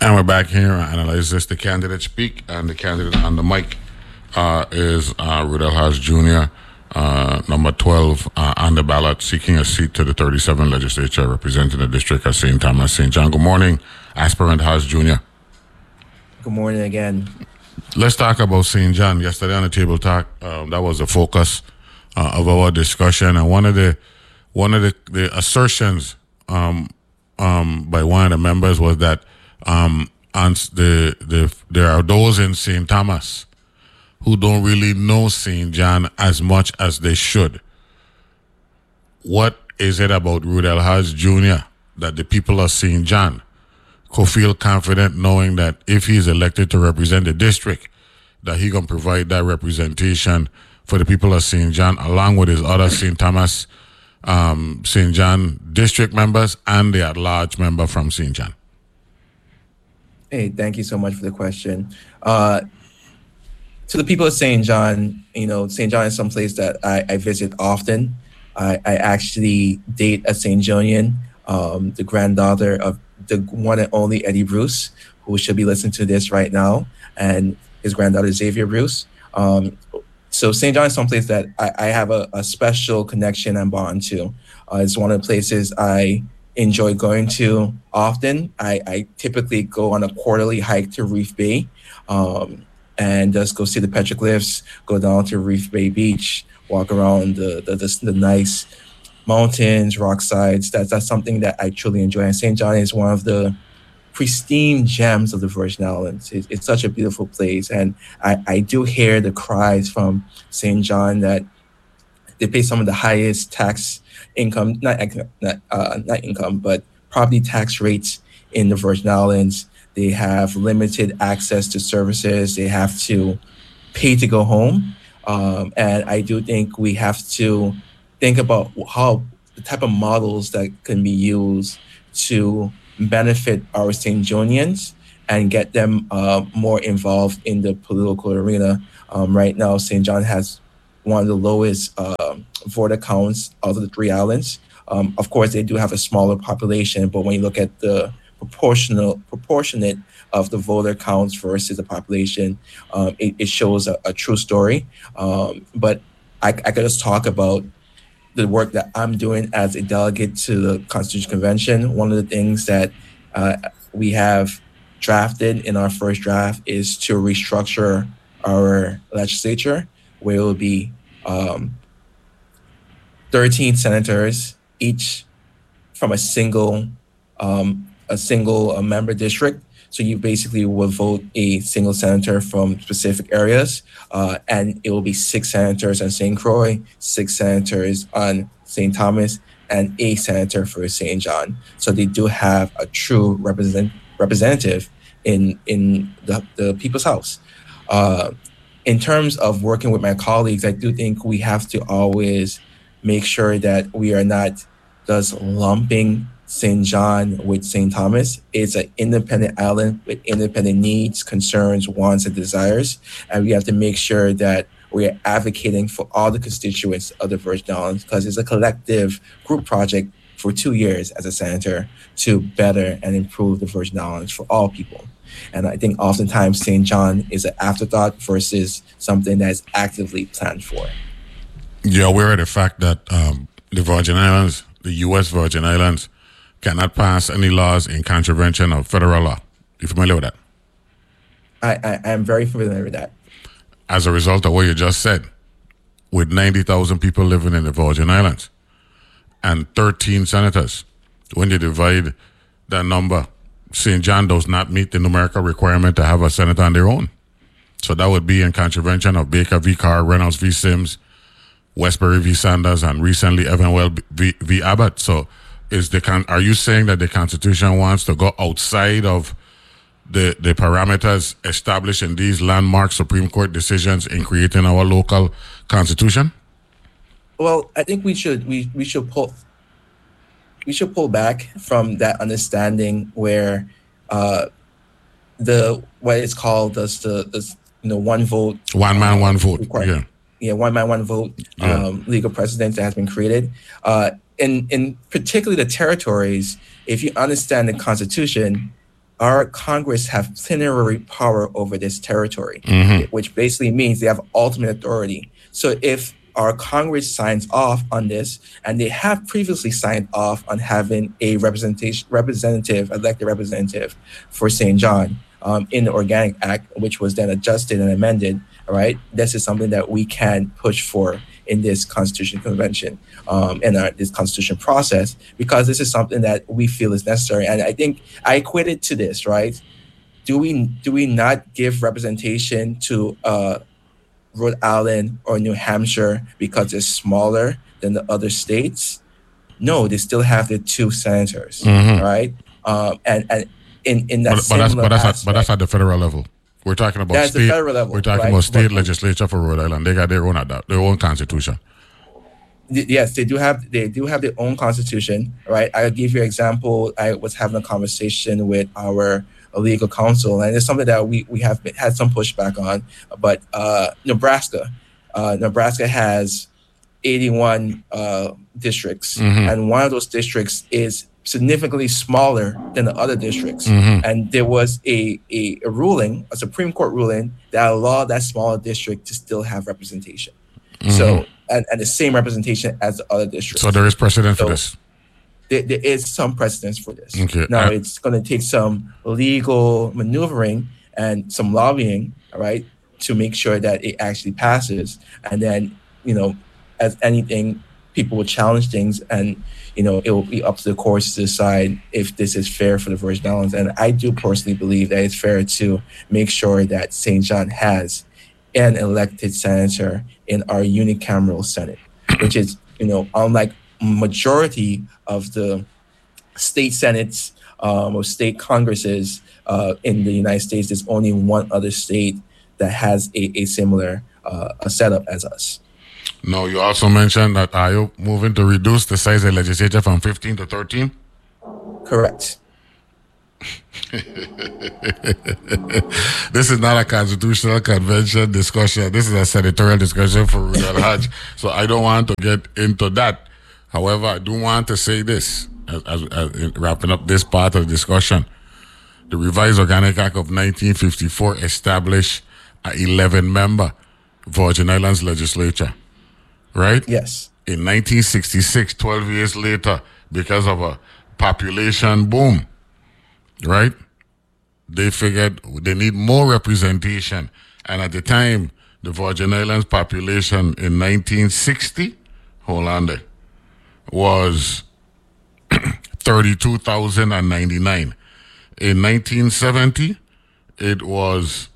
And we're back here. Analyze this. The candidate speak, and the candidate on the mic is Rudell Haas Jr., number 12 on the ballot, seeking a seat to the 37th legislature, representing the district of St. Thomas, St. John. Good morning, aspirant Haas Jr. Good morning again. Let's talk about St. John. Yesterday on the table talk, that was the focus of our discussion, and one of the assertions by one of the members was that there are those in St. Thomas who don't really know St. John as much as they should. What is it about Rudell Haas Jr. that the people of St. John could feel confident knowing that if he's elected to represent the district, that he can provide that representation for the people of St. John, along with his other St. Thomas, St. John district members and the at-large member from St. John? Hey, thank you so much for the question. To the people of St. John, St. John is someplace that I visit often. I actually date a St. Johnian, the granddaughter of the one and only Eddie Bruce, who should be listening to this right now, and his granddaughter Xavier Bruce. So St. John is someplace that I have a special connection and bond to. It's one of the places I enjoy going to often. I typically go on a quarterly hike to Reef Bay, and just go see the petroglyphs, go down to Reef Bay Beach, walk around the nice mountains, rock sides. That's something that I truly enjoy. And St. John is one of the pristine gems of the Virgin Islands. It's such a beautiful place. And I do hear the cries from St. John that they pay some of the highest tax income, not income, but property tax rates in the Virgin Islands. They have limited access to services. They have to pay to go home. And I do think we have to think about how the type of models that can be used to benefit our St. Johnians and get them more involved in the political arena. Right now, St. John has one of the lowest voter counts out of the three islands. Of course, they do have a smaller population, but when you look at the proportionate of the voter counts versus the population, it shows a true story. But I could just talk about the work that I'm doing as a delegate to the Constitution Convention. One of the things that we have drafted in our first draft is to restructure our legislature, where it will be 13 senators, each from a single member district. So you basically will vote a single senator from specific areas, and it will be 6 senators on St. Croix, 6 senators on St. Thomas, and a senator for St. John. So they do have a true representative in the People's House. In terms of working with my colleagues, I do think we have to always make sure that we are not just lumping St. John with St. Thomas. It's an independent island with independent needs, concerns, wants, and desires. And we have to make sure that we are advocating for all the constituents of the Virgin Islands, because it's a collective group project for 2 years as a senator to better and improve the Virgin Islands for all people. And I think oftentimes St. John is an afterthought versus something that is actively planned for. You're aware of the fact that the Virgin Islands, the U.S. Virgin Islands, cannot pass any laws in contravention of federal law. You familiar with that? I am very familiar with that. As a result of what you just said, with 90,000 people living in the Virgin Islands and 13 senators, when you divide that number, St. John does not meet the numerical requirement to have a senator on their own. So that would be in contravention of Baker v. Carr, Reynolds v. Sims, Westbury v. Sanders, and recently Evanwell v. Abbott. So are you saying that the Constitution wants to go outside of the parameters established in these landmark Supreme Court decisions in creating our local constitution? Well, I think we should pull back from that understanding where what is called the one vote, one man, one vote. Yeah, one man, one vote. Legal precedent that has been created. In particularly the territories, if you understand the Constitution, our Congress have plenary power over this territory, which basically means they have ultimate authority. So if our Congress signs off on this, and they have previously signed off on having a elected representative for St. John in the Organic Act, which was then adjusted and amended, all right, this is something that we can push for in this Constitution Convention and this Constitution process, because this is something that we feel is necessary. And I think I equate it to this, right? Do we not give representation to Rhode Island or New Hampshire because it's smaller than the other states? No, they still have their 2 senators, right? And in that but that's at the federal level. We're talking about that's state. The federal level, we're talking about state legislature for Rhode Island. They got their own constitution. Yes, they do have their own constitution, right? I'll give you an example. I was having a conversation with our legal counsel, and it's something that we have had some pushback on. But Nebraska has 81 districts, and one of those districts is significantly smaller than the other districts. And there was a ruling, a Supreme Court ruling, that allowed that smaller district to still have representation. So and the same representation as the other districts. So there is precedent for this. There is some precedence for this. Okay. Now it's going to take some legal maneuvering and some lobbying, all right, to make sure that it actually passes. And then, as anything, people will challenge things, and it will be up to the courts to decide if this is fair for the Virgin Islands. And I do personally believe that it's fair to make sure that St. John has an elected senator in our unicameral Senate, which is, unlike majority of the state senates or state congresses in the United States, there's only one other state that has a similar setup as us. No, you also mentioned that are you moving to reduce the size of the legislature from 15 to 13? Correct. This is not a constitutional convention discussion. This is a senatorial discussion for Rudolph Hodge. So I don't want to get into that. However, I do want to say this as wrapping up this part of the discussion. The Revised Organic Act of 1954 established a 11-member Virgin Islands legislature. Right? Yes. In 1966, 12 years later, because of a population boom, right? They figured they need more representation. And at the time, the Virgin Islands population in 1960, was 32,099. In 1970, it was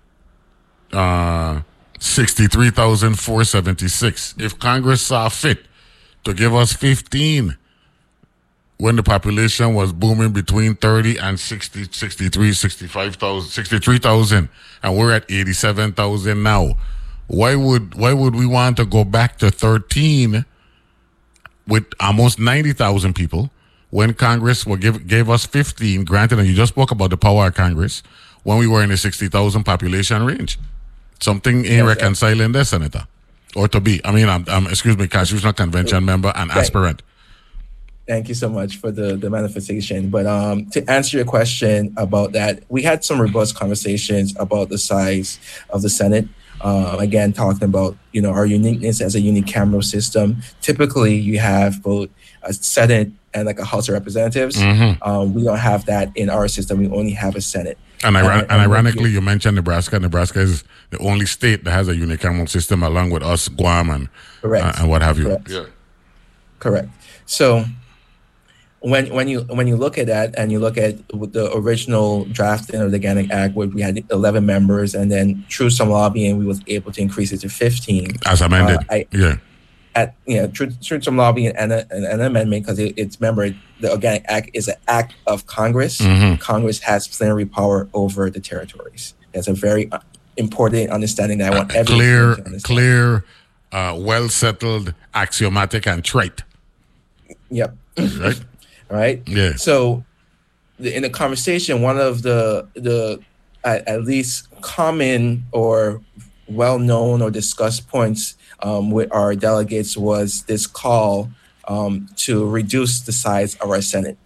63,476. If Congress saw fit to give us 15 when the population was booming between 30 and 60, 63, 65,000, 63,000, and we're at 87,000 now, why would we want to go back to 13 with almost 90,000 people when Congress gave us 15, granted, and you just spoke about the power of Congress, when we were in the 60,000 population range? Something ain't reconciling there, Senator. Or to be, I'm Constitutional Convention member and aspirant. Thank you so much for the manifestation. But to answer your question about that, we had some robust conversations about the size of the Senate. Again, talking about, our uniqueness as a unicameral system. Typically, you have both a Senate and like a House of Representatives. We don't have that in our system. We only have a Senate. And ironically, you mentioned Nebraska. Nebraska is the only state that has a unicameral system, along with us, Guam, and what have you. Correct. Yeah. Correct. So when you look at that, and you look at the original draft of the Organic Act, where we had 11 members, and then through some lobbying, we was able to increase it to 15. As amended. Through some lobbying and an amendment, because remember, the Organic Act is an act of Congress. Congress has plenary power over the territories. That's a very important understanding that I want everyone to understand. Clear, well-settled, axiomatic, and trite. Yep. Right? Right? Yeah. So in the conversation, one of the at least common or well-known or discussed points with our delegates was this call to reduce the size of our Senate.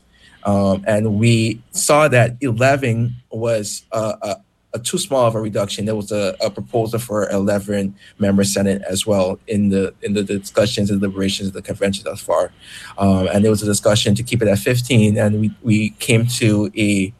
And we saw that 11 was a too small of a reduction. There was a proposal for 11-member Senate as well in the discussions and deliberations of the convention thus far. And there was a discussion to keep it at 15, and we came to a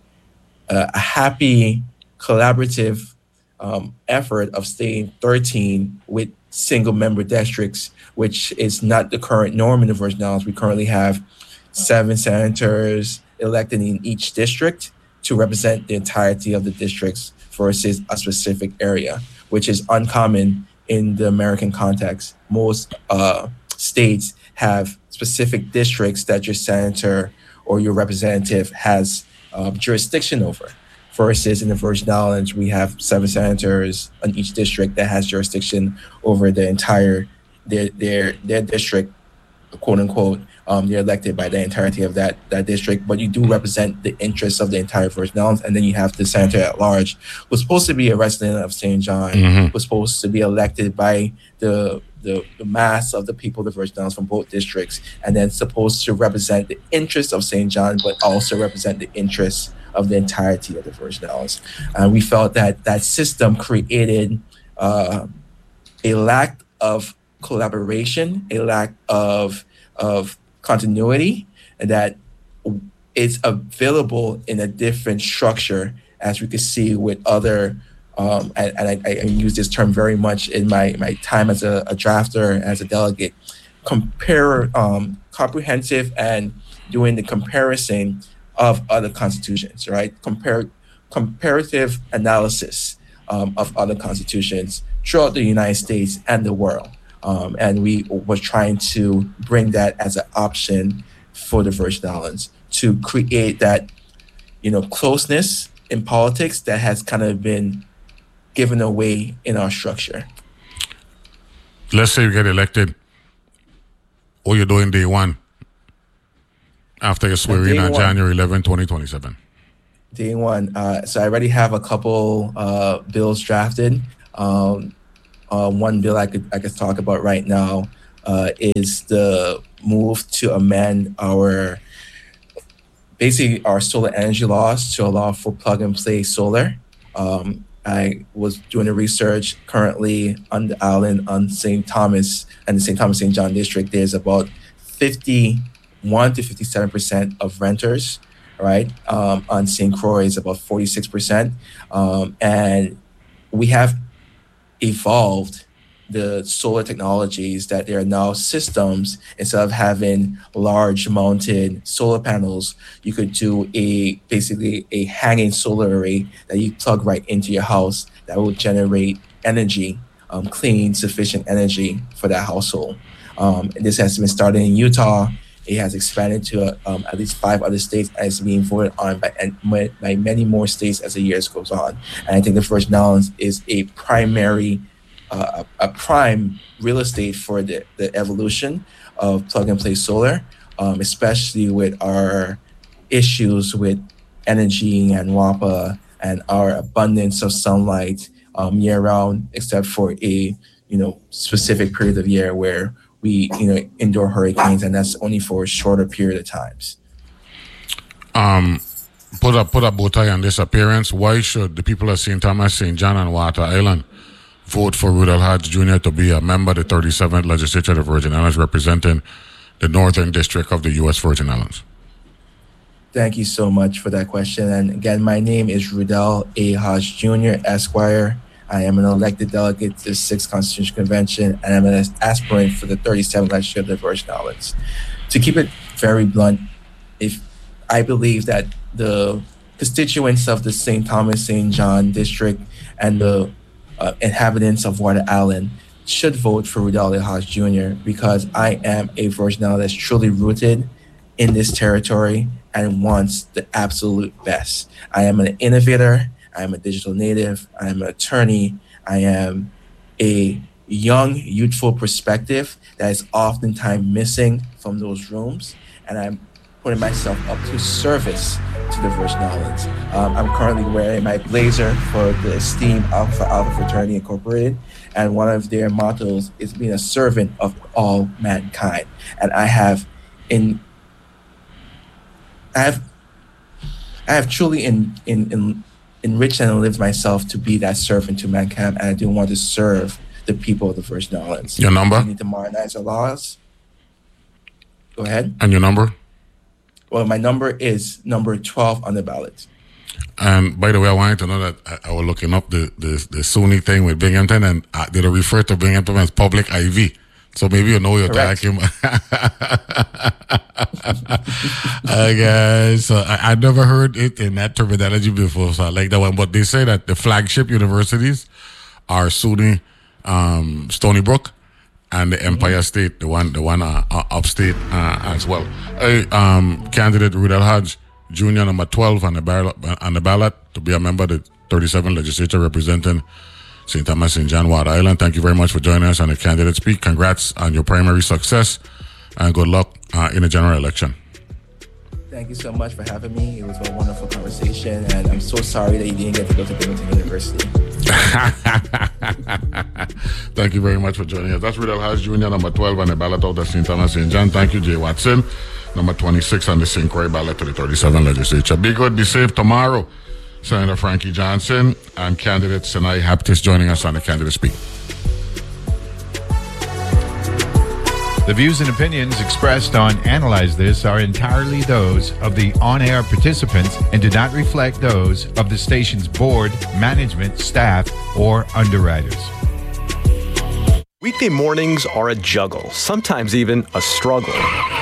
happy collaborative effort of staying 13 with single-member districts, which is not the current norm in the Virgin Islands. We currently have 7 senators elected in each district to represent the entirety of the districts versus a specific area, which is uncommon in the American context. Most states have specific districts that your senator or your representative has jurisdiction over. Versus in the Virgin Islands, we have 7 senators in each district that has jurisdiction over the entire their district, quote unquote. They're elected by the entirety of that district, but you do represent the interests of the entire Virgin Islands. And then you have the senator at large, who's supposed to be a resident of St. John, who's supposed to be elected by the mass of the people of the Virgin Islands from both districts, and then supposed to represent the interests of St. John, but also represent the interests of the entirety of the Virgin Islands. And we felt that that system created a lack of collaboration, a lack of continuity that is available in a different structure, as we could see with other, and I use this term very much in my time as a drafter, as a delegate, comprehensive and doing the comparison of other constitutions, right? Comparative analysis of other constitutions throughout the United States and the world. And we were trying to bring that as an option for the Virgin Islands to create that, closeness in politics that has kind of been given away in our structure. Let's say you get elected. What you're doing day one after your swearing on January 11, 2027? Day one. So I already have a couple bills drafted. One bill I could talk about right now is the move to amend our solar energy laws to allow for plug-and-play solar. I was doing the research currently on the island on St. Thomas and the St. Thomas St. John district. There's about 51 to 57% of renters, right? On St. Croix is about 46%, and we have evolved the solar technologies that there are now systems. Instead of having large mounted solar panels, you could do basically a hanging solar array that you plug right into your house that will generate energy, clean, sufficient energy for that household. And this has been started in Utah. It has expanded to at least 5 other states, and it's being voted on by many more states as the years goes on. And I think the Virgin Islands is a prime real estate for the evolution of plug-and-play solar, especially with our issues with energy and WAPA and our abundance of sunlight year-round, except for a specific period of year where we endure hurricanes, and that's only for a shorter period of times. Put a bow tie on this appearance. Why should the people of St. Thomas, St. John, and Water Island vote for Rudolph Hodge Jr. to be a member of the 37th Legislature of the Virgin Islands, representing the Northern District of the U.S. Virgin Islands? Thank you so much for that question. And again, my name is Rudolph A. Hodge Jr., Esquire. I am an elected delegate to the 6th Constitutional Convention, and I'm an aspirant for the 37th Legislature of the Virgin Islands. To keep it very blunt, I believe that the constituents of the St. Thomas, St. John district and the inhabitants of Water Island should vote for Rudolph A. Hodge Jr. because I am a Virgin Island that's truly rooted in this territory and wants the absolute best. I am an innovator. I am a digital native. I am an attorney. I am a young, youthful perspective that is oftentimes missing from those rooms. And I'm putting myself up to service to the Virgin Islands. I'm currently wearing my blazer for the esteemed Alpha Fraternity Incorporated. And one of their mottos is being a servant of all mankind. And I have I have truly enriched and lived myself to be that servant to mankind, and I do want to serve the people of the Virgin Islands. Your number? We need to modernize our laws. Go ahead. And your number? Well, my number is number 12 on the ballot. And by the way, I wanted to know that I was looking up the SUNY thing with Binghamton, and they refer to Binghamton as public IV. So maybe you know you're talking. Guys, so I never heard it in that terminology before, so I like that one. But they say that the flagship universities are SUNY, Stony Brook, and the Empire State, the one upstate as well. Candidate Rudel Hodge Jr., number 12 on the ballot to be a member of the 37th legislature representing St. Thomas and John Water Island. Thank you very much for joining us on the Candidate Speak. Congrats on your primary success, and good luck in the general election. Thank you so much for having me. It was a wonderful conversation, and I'm so sorry that you didn't get to go to Binghamton University. Thank you very much for joining us. That's Rudel Hodge Jr., number 12 on the ballot out of St. Thomas St. John. Thank you, Jay Watson, number 26 on the St. Croix ballot to the 37th legislature. Be good, be safe tomorrow. Senator Frankie Johnson and candidate Sinai Haptis joining us on the Candidate Speak. The views and opinions expressed on Analyze This are entirely those of the on-air participants and do not reflect those of the station's board, management, staff, or underwriters. Weekday mornings are a juggle, sometimes even a struggle.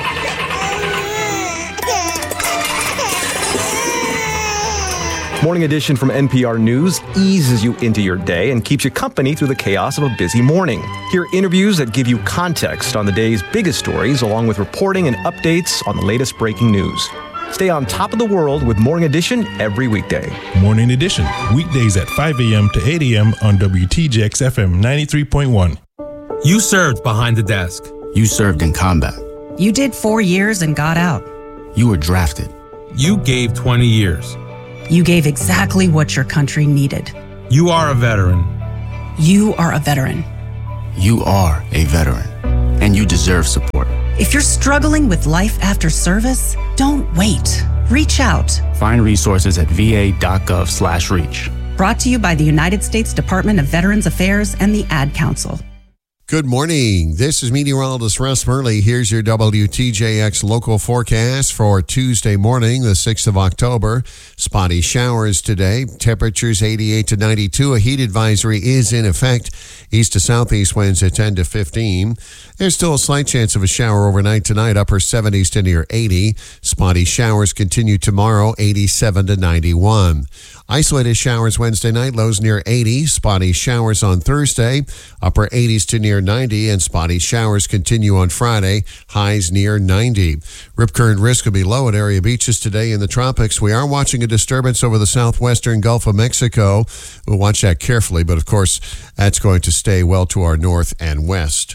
Morning Edition from NPR News eases you into your day and keeps you company through the chaos of a busy morning. Hear interviews that give you context on the day's biggest stories, along with reporting and updates on the latest breaking news. Stay on top of the world with Morning Edition every weekday. Morning Edition, weekdays at 5 a.m. to 8 a.m. on WTJX FM 93.1. You served behind the desk. You served in combat. You did 4 years and got out. You were drafted. You gave 20 years. You gave exactly what your country needed. You are a veteran. You are a veteran. You are a veteran, and you deserve support. If you're struggling with life after service, don't wait. Reach out. Find resources at va.gov/reach. Brought to you by the United States Department of Veterans Affairs and the Ad Council. Good morning. This is meteorologist Russ Murley. Here's your WTJX local forecast for Tuesday morning, the 6th of October. Spotty showers today. Temperatures 88 to 92. A heat advisory is in effect. East to southeast winds at 10 to 15. There's still a slight chance of a shower overnight tonight, upper 70s to near 80. Spotty showers continue tomorrow, 87 to 91. Isolated showers Wednesday night, lows near 80. Spotty showers on Thursday, upper 80s to near 90. And spotty showers continue on Friday, highs near 90. Rip current risk will be low at area beaches today in the tropics. We are watching a disturbance over the southwestern Gulf of Mexico. We'll watch that carefully, but of course, that's going to stay well to our north and west.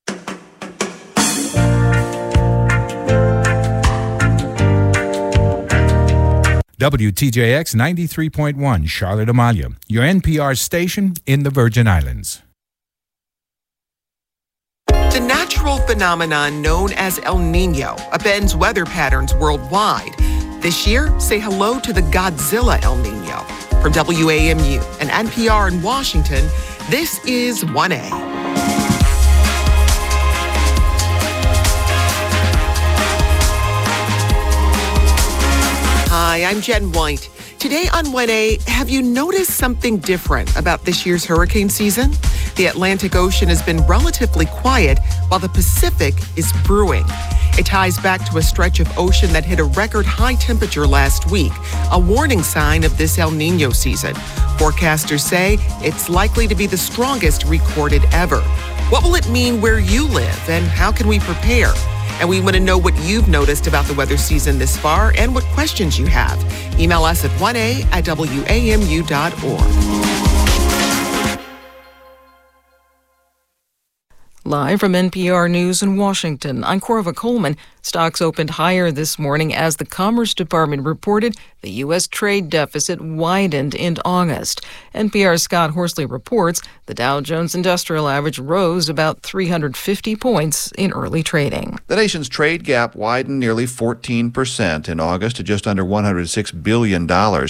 WTJX 93.1, Charlotte Amalia, your NPR station in the Virgin Islands. The natural phenomenon known as El Nino upends weather patterns worldwide. This year, say hello to the Godzilla El Nino. From WAMU and NPR in Washington, this is 1A. Hi, I'm Jen White. Today on 1A, have you noticed something different about this year's hurricane season? The Atlantic Ocean has been relatively quiet while the Pacific is brewing. It ties back to a stretch of ocean that hit a record high temperature last week, a warning sign of this El Nino season. Forecasters say it's likely to be the strongest recorded ever. What will it mean where you live, and how can we prepare? And we want to know what you've noticed about the weather season this far and what questions you have. Email us at 1a@wamu.org. Live from NPR News in Washington, I'm Corva Coleman. Stocks opened higher this morning as the Commerce Department reported the U.S. trade deficit widened in August. NPR's Scott Horsley reports the Dow Jones Industrial Average rose about 350 points in early trading. The nation's trade gap widened nearly 14% in August to just under $106 billion.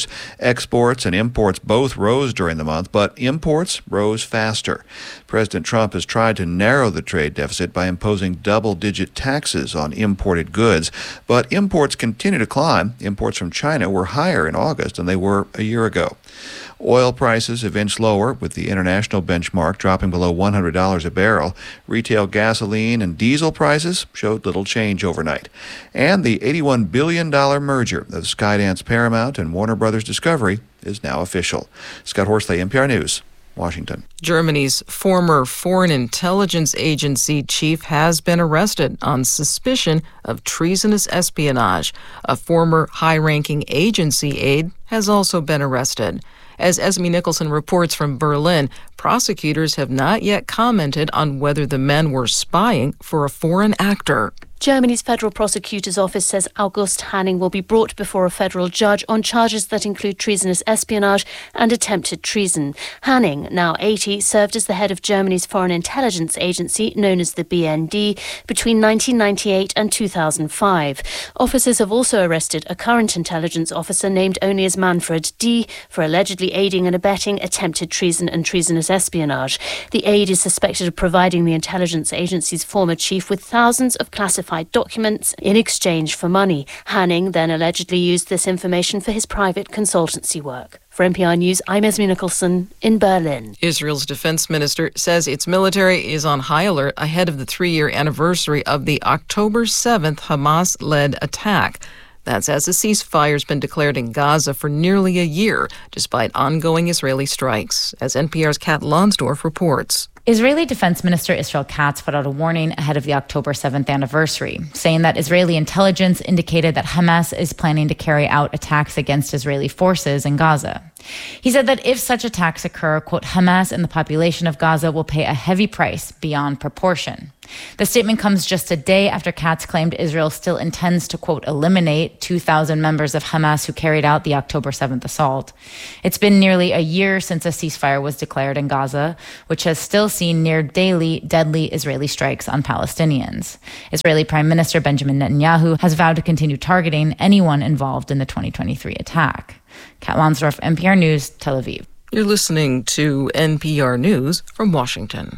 Exports and imports both rose during the month, but imports rose faster. President Trump has tried to narrow the trade deficit by imposing double-digit taxes on imported goods, but imports continue to climb. Imports from China were higher in August than they were a year ago. Oil prices have inched lower, with the international benchmark dropping below $100 a barrel. Retail gasoline and diesel prices showed little change overnight. And the $81 billion merger of Skydance Paramount and Warner Brothers Discovery is now official. Scott Horsley, NPR News, Washington. Germany's former Foreign Intelligence Agency chief has been arrested on suspicion of treasonous espionage. A former high-ranking agency aide has also been arrested. As Esme Nicholson reports from Berlin, prosecutors have not yet commented on whether the men were spying for a foreign actor. Germany's Federal Prosecutor's Office says August Hanning will be brought before a federal judge on charges that include treasonous espionage and attempted treason. Hanning, now 80, served as the head of Germany's Foreign Intelligence Agency, known as the BND, between 1998 and 2005. Officers have also arrested a current intelligence officer named only as Manfred D. for allegedly aiding and abetting attempted treason and treasonous espionage. The aide is suspected of providing the intelligence agency's former chief with thousands of classified documents in exchange for money. Hanning then allegedly used this information for his private consultancy work. For NPR News, I'm Esme Nicholson in Berlin. Israel's defense minister says its military is on high alert ahead of the 3-year anniversary of the October 7th Hamas-led attack. That's as a ceasefire has been declared in Gaza for nearly a year, despite ongoing Israeli strikes, as NPR's Kat Lonsdorf reports. Israeli Defense Minister Israel Katz put out a warning ahead of the October 7th anniversary, saying that Israeli intelligence indicated that Hamas is planning to carry out attacks against Israeli forces in Gaza. He said that if such attacks occur, quote, Hamas and the population of Gaza will pay a heavy price beyond proportion. The statement comes just a day after Katz claimed Israel still intends to, quote, eliminate 2,000 members of Hamas who carried out the October 7th assault. It's been nearly a year since a ceasefire was declared in Gaza, which has still seen near daily deadly Israeli strikes on Palestinians. Israeli Prime Minister Benjamin Netanyahu has vowed to continue targeting anyone involved in the 2023 attack. Kat Lonsdorf, NPR News, Tel Aviv. You're listening to NPR News from Washington.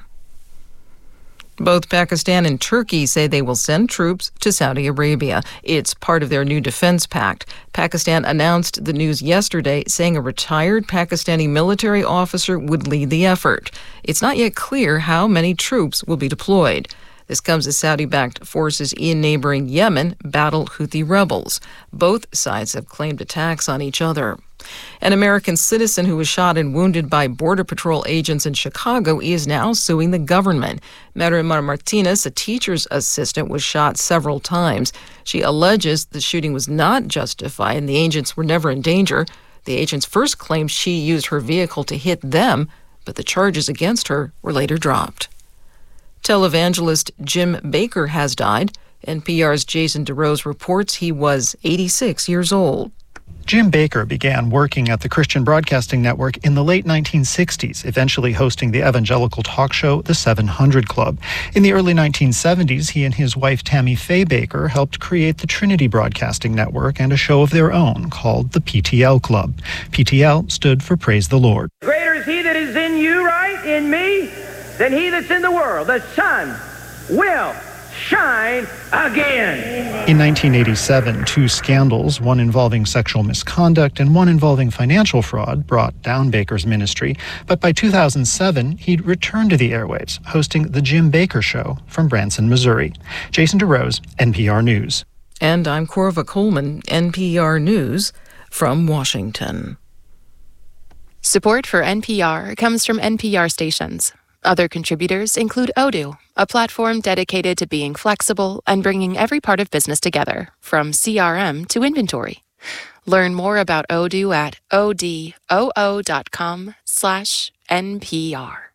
Both Pakistan and Turkey say they will send troops to Saudi Arabia. It's part of their new defense pact. Pakistan announced the news yesterday, saying a retired Pakistani military officer would lead the effort. It's not yet clear how many troops will be deployed. This comes as Saudi-backed forces in neighboring Yemen battle Houthi rebels. Both sides have claimed attacks on each other. An American citizen who was shot and wounded by Border Patrol agents in Chicago is now suing the government. Marimar Martinez, a teacher's assistant, was shot several times. She alleges the shooting was not justified and the agents were never in danger. The agents first claimed she used her vehicle to hit them, but the charges against her were later dropped. Televangelist Jim Baker has died. NPR's Jason DeRose reports he was 86 years old. Jim Baker began working at the Christian Broadcasting Network in the late 1960s, eventually hosting the evangelical talk show The 700 Club. In the early 1970s, he and his wife Tammy Faye Baker helped create the Trinity Broadcasting Network and a show of their own called the PTL Club. PTL stood for Praise the Lord. Greater is he that is in you, right, in me, than he that's in the world. The sun will shine again. In 1987, two scandals, one involving sexual misconduct and one involving financial fraud, brought down Baker's ministry. But by 2007, he'd returned to the airwaves, hosting The Jim Baker Show from Branson, Missouri. Jason DeRose, NPR News. And I'm Corva Coleman, NPR News from Washington. Support for NPR comes from NPR stations. Other contributors include Odoo, a platform dedicated to being flexible and bringing every part of business together, from CRM to inventory. Learn more about Odoo at odoo.com/NPR.